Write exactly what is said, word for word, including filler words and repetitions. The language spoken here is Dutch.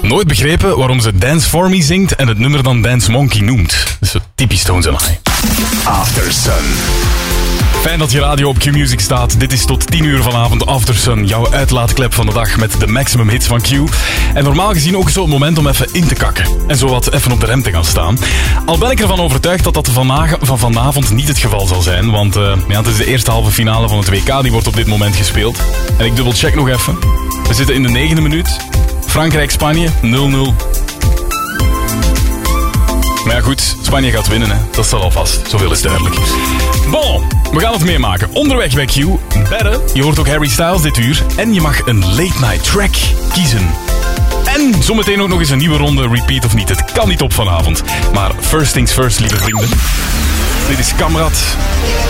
Nooit begrepen waarom ze Dance For Me zingt en het nummer dan Dance Monkey noemt. Dat is zo typisch Tones and I. After Sun. Fijn dat je radio op Q-Music staat. Dit is tot tien uur vanavond After Sun, jouw uitlaatklep van de dag met de maximum hits van Q. En normaal gezien ook zo'n moment om even in te kakken. En zo wat even op de rem te gaan staan. Al ben ik ervan overtuigd dat dat vandaag, van vanavond niet het geval zal zijn. Want uh, ja, het is de eerste halve finale van het W K, die wordt op dit moment gespeeld. En ik dubbelcheck nog even. We zitten in de negende minuut. Frankrijk-Spanje, nul nul. Maar ja goed, Spanje gaat winnen, hè. Dat staat al vast. Zoveel is duidelijk. Bon, we gaan het meemaken. Onderweg bij Q, bedden. Je hoort ook Harry Styles dit uur. En je mag een late night track kiezen. En zometeen ook nog eens een nieuwe ronde, repeat of niet. Het kan niet op vanavond. Maar first things first, lieve vrienden. Dit is Kamrad.